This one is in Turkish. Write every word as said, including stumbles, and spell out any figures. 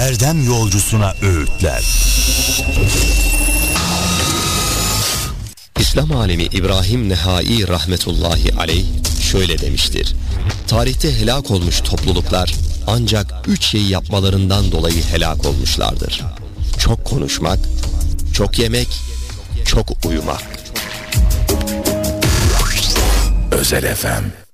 erdem yolcusuna öğütler. İslam alemi İbrahim Nehai rahmetullahi aleyh şöyle demiştir: tarihte helak olmuş topluluklar ancak üç şeyi yapmalarından dolayı helak olmuşlardır: çok konuşmak, çok yemek, çok uyumak. Özel F M